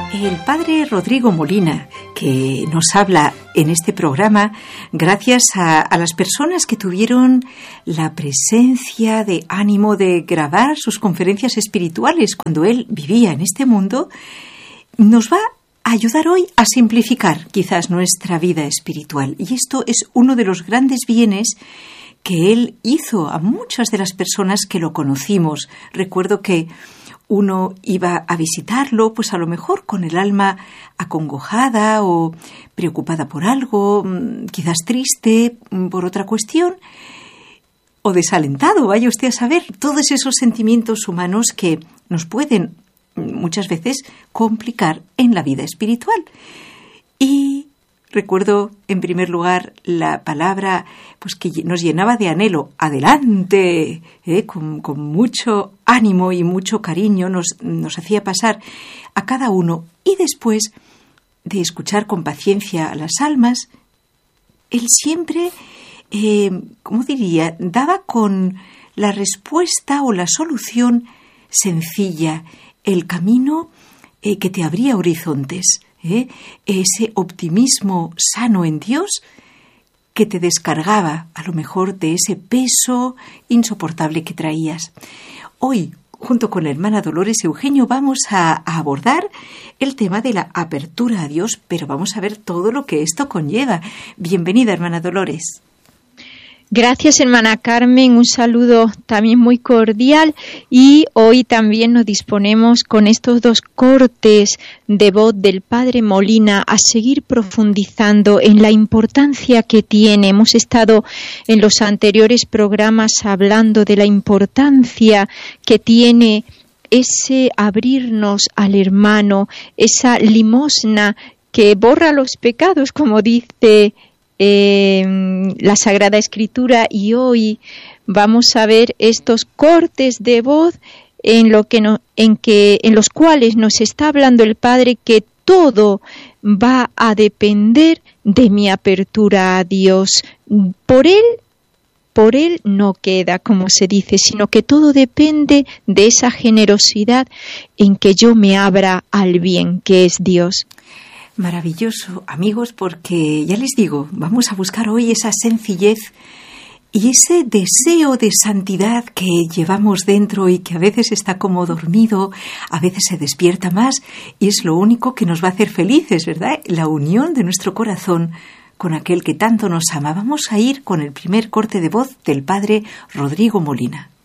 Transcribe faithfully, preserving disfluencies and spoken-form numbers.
El padre Rodrigo Molina, que nos habla en este programa gracias a, a las personas que tuvieron la presencia de ánimo de grabar sus conferencias espirituales cuando él vivía en este mundo, nos va a ayudar hoy a simplificar quizás nuestra vida espiritual. Y esto es uno de los grandes bienes que él hizo a muchas de las personas que lo conocimos. Recuerdo que uno iba a visitarlo, pues a lo mejor con el alma acongojada o preocupada por algo, quizás triste por otra cuestión, o desalentado, vaya usted a saber, todos esos sentimientos humanos que nos pueden muchas veces complicar en la vida espiritual. Y recuerdo, en primer lugar, la palabra pues que nos llenaba de anhelo. ¡Adelante! ¿Eh? Con, con mucho ánimo y mucho cariño nos, nos hacía pasar a cada uno. Y después de escuchar con paciencia a las almas, él siempre, eh, ¿cómo diría?, daba con la respuesta o la solución sencilla, el camino eh, que te abría horizontes. ¿Eh? Ese optimismo sano en Dios que te descargaba a lo mejor de ese peso insoportable que traías. Hoy, junto con la hermana Dolores Eugenio, vamos a, a abordar el tema de la apertura a Dios, pero vamos a ver todo lo que esto conlleva. Bienvenida, hermana Dolores. Gracias, hermana Carmen, un saludo también muy cordial, y hoy también nos disponemos con estos dos cortes de voz del padre Molina a seguir profundizando en la importancia que tiene. Hemos estado en los anteriores programas hablando de la importancia que tiene ese abrirnos al hermano, esa limosna que borra los pecados, como dice Eh, la Sagrada Escritura, y hoy vamos a ver estos cortes de voz en lo que no, en que en los cuales nos está hablando el Padre que todo va a depender de mi apertura a Dios. Por él, por él no queda, como se dice, sino que todo depende de esa generosidad en que yo me abra al bien, que es Dios. Maravilloso, amigos, porque ya les digo, vamos a buscar hoy esa sencillez y ese deseo de santidad que llevamos dentro y que a veces está como dormido, a veces se despierta más, y es lo único que nos va a hacer felices, ¿verdad? La unión de nuestro corazón con aquel que tanto nos ama. Vamos a ir con el primer corte de voz del padre Rodrigo Molina.